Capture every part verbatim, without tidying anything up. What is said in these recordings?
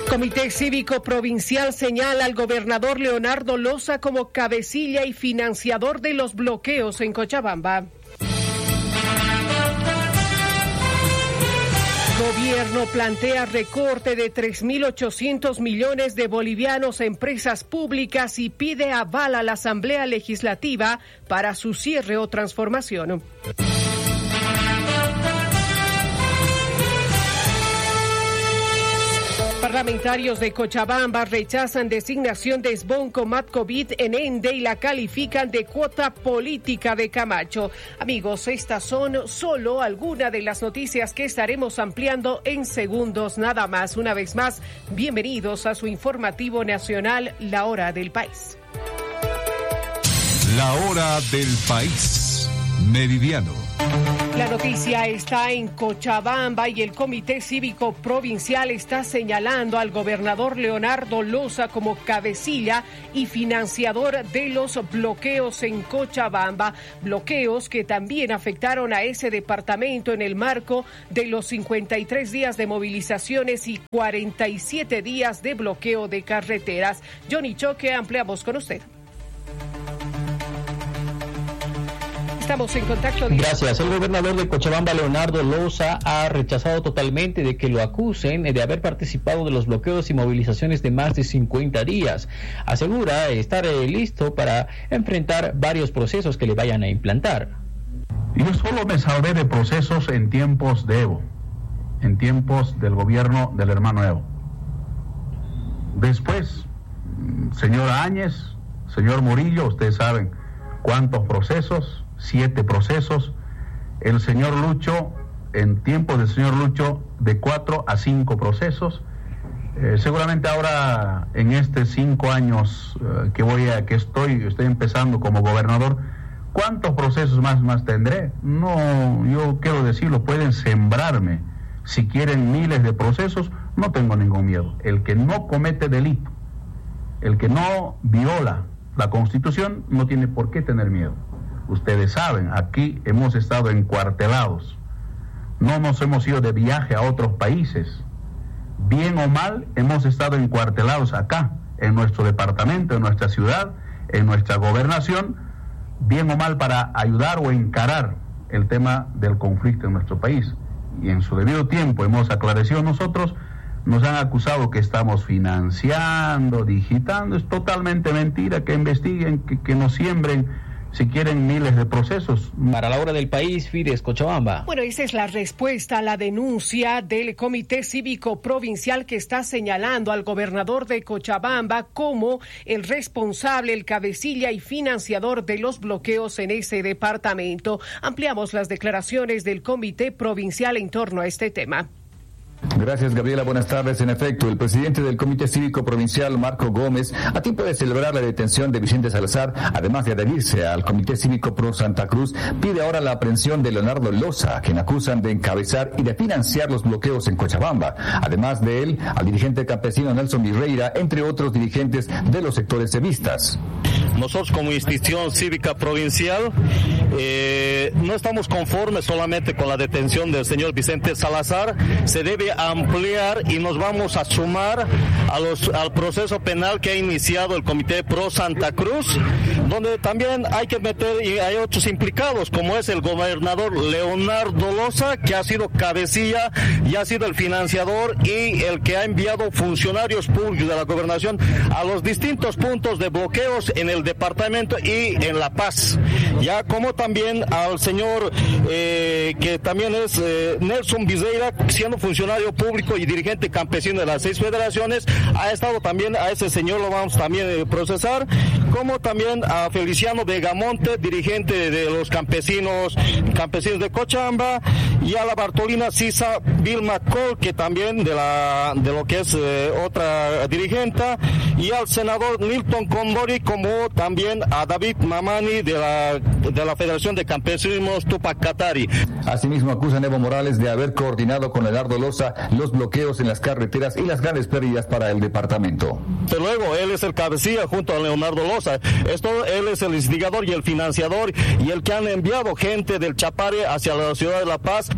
Comité Cívico Provincial señala al gobernador Leonardo Loza como cabecilla y financiador de los bloqueos en Cochabamba. Gobierno plantea recorte de tres mil ochocientos millones de bolivianos a empresas públicas y pide aval a la Asamblea Legislativa para su cierre o transformación. Parlamentarios de Cochabamba rechazan designación de Sbonco Matkovic en Ende y la califican de cuota política de Camacho. Amigos, estas son solo algunas de las noticias que estaremos ampliando en segundos nada más. Una vez más, bienvenidos a su informativo nacional, La Hora del País. La Hora del País, Meridiano. La noticia está en Cochabamba y el Comité Cívico Provincial está señalando al gobernador Leonardo Loza como cabecilla y financiador de los bloqueos en Cochabamba, bloqueos que también afectaron a ese departamento en el marco de los cincuenta y tres días de movilizaciones y cuarenta y siete días de bloqueo de carreteras. Johnny Choque, ampliamos con usted. Estamos en contacto. Gracias. El gobernador de Cochabamba, Leonardo Loza, ha rechazado totalmente de que lo acusen de haber participado de los bloqueos y movilizaciones de más de cincuenta días. Asegura estar eh, listo para enfrentar varios procesos que le vayan a implantar. Yo solo me salvé de procesos en tiempos de Evo, en tiempos del gobierno del hermano Evo. Después, señor Áñez, señor Murillo, ustedes saben cuántos procesos. Siete procesos. El señor Lucho, en tiempos del señor Lucho, de cuatro a cinco procesos. Eh, seguramente ahora, en estos cinco años eh, que voy a, que estoy, estoy empezando como gobernador, ¿cuántos procesos más más tendré? No, yo quiero decirlo, pueden sembrarme. Si quieren miles de procesos, no tengo ningún miedo. El que no comete delito, el que no viola la Constitución, no tiene por qué tener miedo. Ustedes saben, aquí hemos estado encuartelados, no nos hemos ido de viaje a otros países. Bien o mal, hemos estado encuartelados acá, en nuestro departamento, en nuestra ciudad, en nuestra gobernación, bien o mal para ayudar o encarar el tema del conflicto en nuestro país. Y en su debido tiempo hemos aclarecido nosotros, nos han acusado que estamos financiando, digitando, es totalmente mentira, que investiguen, que, que nos siembren, si quieren, miles de procesos. Para La Hora del País, Fides, Cochabamba. Bueno, esa es la respuesta a la denuncia del Comité Cívico Provincial que está señalando al gobernador de Cochabamba como el responsable, el cabecilla y financiador de los bloqueos en ese departamento. Ampliamos las declaraciones del Comité Provincial en torno a este tema. Gracias, Gabriela. Buenas tardes. En efecto, el presidente del Comité Cívico Provincial, Marco Gómez, a tiempo de celebrar la detención de Vicente Salazar, además de adherirse al Comité Cívico Pro Santa Cruz, pide ahora la aprehensión de Leonardo Loza, a quien acusan de encabezar y de financiar los bloqueos en Cochabamba. Además de él, al dirigente campesino Nelson Virreira, entre otros dirigentes de los sectores cevistas. Nosotros como institución cívica provincial eh, no estamos conformes solamente con la detención del señor Vicente Salazar, se debe ampliar y nos vamos a sumar a los, al proceso penal que ha iniciado el Comité Pro Santa Cruz, donde también hay que meter, y hay otros implicados, como es el gobernador Leonardo Loza, que ha sido cabecilla y ha sido el financiador y el que ha enviado funcionarios públicos de la gobernación a los distintos puntos de bloqueos en el departamento y en La Paz, ya como también al señor eh, que también es eh, Nelson Virreira, siendo funcionario público y dirigente campesino de las seis federaciones, ha estado también, a ese señor lo vamos también a procesar, como también a Feliciano Vegamonte, dirigente de los campesinos campesinos de Cochabamba, y a la Bartolina Sisa Vilma Col, que también de la de lo que es eh, otra dirigente, y al senador Milton Condori, como también a David Mamani de la de la Federación de Campesinos Tupac Katari. Asimismo, acusan a Evo Morales de haber coordinado con Leonardo Loza los bloqueos en las carreteras y las grandes pérdidas para el departamento. Desde luego, él es el cabecilla junto a Leonardo Loza. Esto, él es el instigador y el financiador y el que han enviado gente del Chapare hacia la ciudad de La Paz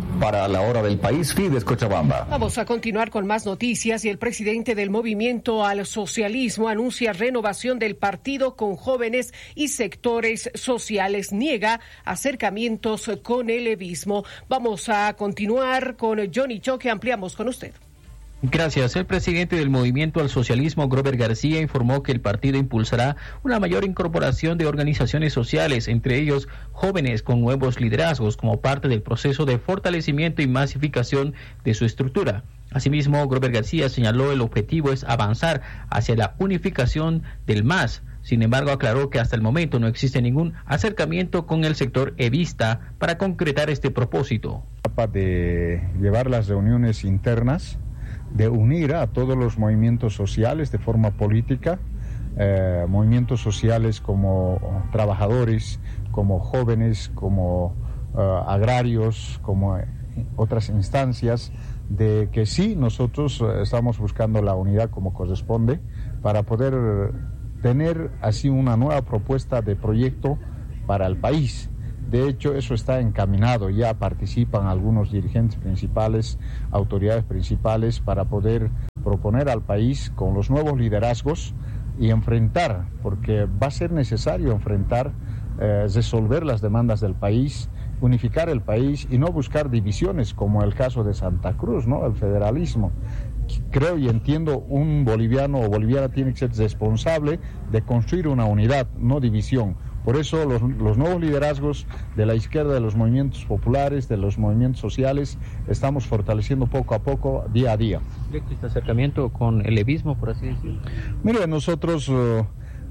Para la hora del país, Fides Cochabamba. Vamos a continuar con más noticias y el presidente del Movimiento al Socialismo anuncia renovación del partido con jóvenes y sectores sociales. Niega acercamientos con el levismo. Vamos a continuar con Johnny Choque. Ampliamos con usted. Gracias. El presidente del Movimiento al Socialismo, Grover García, informó que el partido impulsará una mayor incorporación de organizaciones sociales, entre ellos jóvenes con nuevos liderazgos, como parte del proceso de fortalecimiento y masificación de su estructura. Asimismo, Grover García señaló el objetivo es avanzar hacia la unificación del M A S. Sin embargo, aclaró que hasta el momento no existe ningún acercamiento con el sector evista para concretar este propósito. Capaz de llevar las reuniones internas, de unir a todos los movimientos sociales de forma política, eh, movimientos sociales como trabajadores, como jóvenes, como uh, agrarios, como eh, otras instancias, de que sí, nosotros eh, estamos buscando la unidad como corresponde para poder tener así una nueva propuesta de proyecto para el país. De hecho, eso está encaminado, ya participan algunos dirigentes principales, autoridades principales, para poder proponer al país con los nuevos liderazgos y enfrentar, porque va a ser necesario enfrentar, eh, resolver las demandas del país, unificar el país y no buscar divisiones como el caso de Santa Cruz, ¿no? El federalismo. Creo y entiendo, un boliviano o boliviana tiene que ser responsable de construir una unidad, no división. Por eso los, los nuevos liderazgos de la izquierda, de los movimientos populares, de los movimientos sociales, estamos fortaleciendo poco a poco, día a día. ¿Este acercamiento con el levismo, por así decirlo? Mire, nosotros, uh, uh,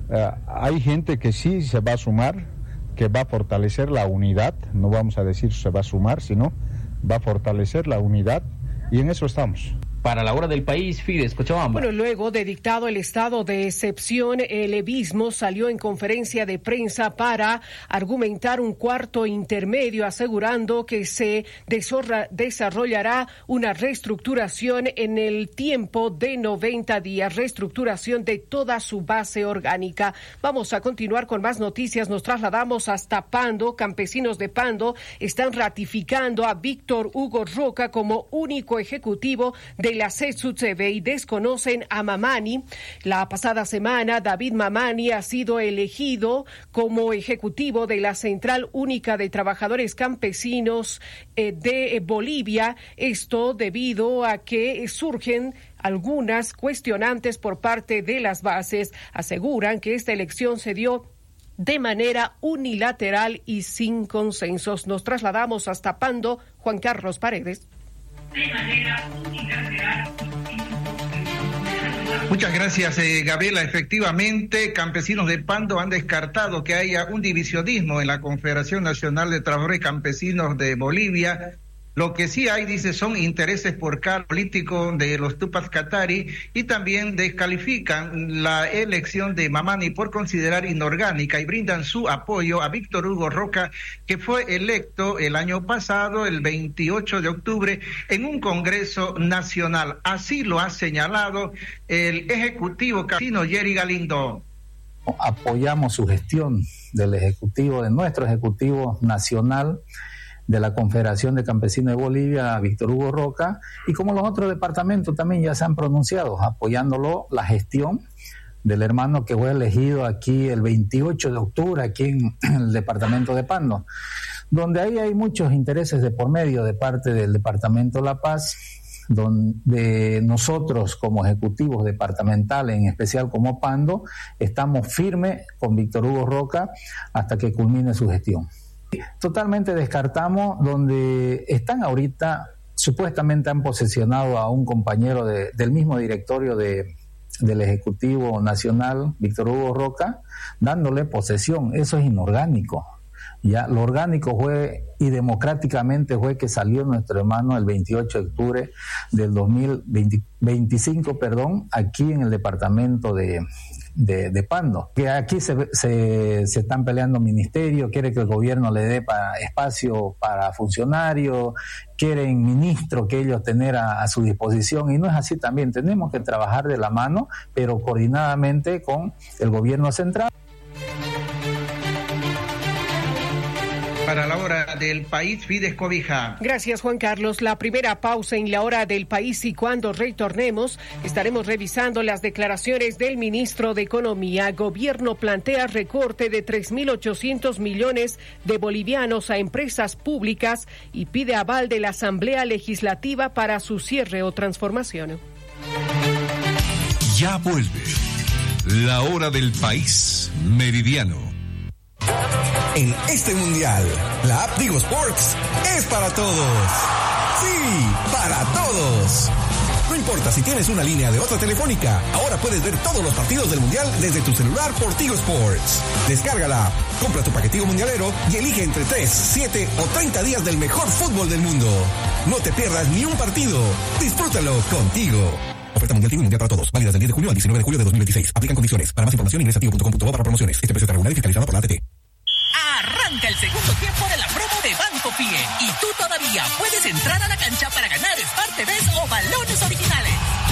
hay gente que sí se va a sumar, que va a fortalecer la unidad, no vamos a decir se va a sumar, sino va a fortalecer la unidad, y en eso estamos. Para la hora del país, Fides Cochabamba. Bueno, luego de dictado el estado de excepción, el levismo salió en conferencia de prensa para argumentar un cuarto intermedio, asegurando que se desarrollará una reestructuración en el tiempo de noventa días, reestructuración de toda su base orgánica. Vamos a continuar con más noticias. Nos trasladamos hasta Pando. Campesinos de Pando están ratificando a Víctor Hugo Roca como único ejecutivo de la C E S U T V y desconocen a Mamani. La pasada semana, David Mamani ha sido elegido como ejecutivo de la Central Única de Trabajadores Campesinos eh, de Bolivia. Esto debido a que surgen algunas cuestionantes por parte de las bases. Aseguran que esta elección se dio de manera unilateral y sin consensos. Nos trasladamos hasta Pando. Juan Carlos Paredes. De manera unilateral. Muchas gracias, eh, Gabriela. Efectivamente, campesinos de Pando han descartado que haya un divisionismo en la Confederación Nacional de Trabajadores Campesinos de Bolivia. Lo que sí hay, dice, son intereses por cargo político de los Tupac Katari, y también descalifican la elección de Mamani por considerar inorgánica y brindan su apoyo a Víctor Hugo Roca, que fue electo el año pasado, el veintiocho de octubre, en un Congreso Nacional. Así lo ha señalado el ejecutivo campesino Jerry Galindo. Apoyamos su gestión del ejecutivo, de nuestro ejecutivo nacional, de la Confederación de Campesinos de Bolivia, Víctor Hugo Roca, y como los otros departamentos también ya se han pronunciado, apoyándolo la gestión del hermano que fue elegido aquí el veintiocho de octubre, aquí en el departamento de Pando, donde ahí hay muchos intereses de por medio de parte del departamento La Paz, donde nosotros como ejecutivos departamentales, en especial como Pando, estamos firmes con Víctor Hugo Roca hasta que culmine su gestión. Totalmente descartamos donde están ahorita, supuestamente han posesionado a un compañero de, del mismo directorio de, del Ejecutivo Nacional, Víctor Hugo Roca, dándole posesión. Eso es inorgánico. Ya, lo orgánico fue y democráticamente fue que salió nuestro hermano el veintiocho de octubre del dos mil veinticinco, perdón, aquí en el departamento de, de, de Pando. Que aquí se, se, se están peleando ministerios, quiere que el gobierno le dé pa, espacio para funcionarios, quieren ministros que ellos tener a, a su disposición, y no es así también. Tenemos que trabajar de la mano, pero coordinadamente con el gobierno central. Para la hora del país, Fides Cobija. Gracias, Juan Carlos. La primera pausa en la hora del país, y cuando retornemos estaremos revisando las declaraciones del ministro de Economía. Gobierno plantea recorte de tres mil ochocientos millones de bolivianos a empresas públicas y pide aval de la Asamblea Legislativa para su cierre o transformación. Ya vuelve la hora del país meridiano. En este mundial, la app Tigo Sports es para todos. Sí, para todos. No importa si tienes una línea de otra telefónica, ahora puedes ver todos los partidos del mundial desde tu celular por Tigo Sports. Descarga la app, compra tu paquetico mundialero y elige entre tres, siete o treinta días del mejor fútbol del mundo. No te pierdas ni un partido. Disfrútalo contigo. Oferta mundial Tigo y mundial para todos. Válida del diez de junio al diecinueve de julio de dos mil veintiséis. Aplican condiciones. Para más información ingresa a tigo punto com punto bo para promociones. Este precio está regulado y fiscalizado por la A T T. Arranca el segundo tiempo de la promo de Banco Pie y tú todavía puedes entrar a la cancha para ganar Smart T Vs o balones originales.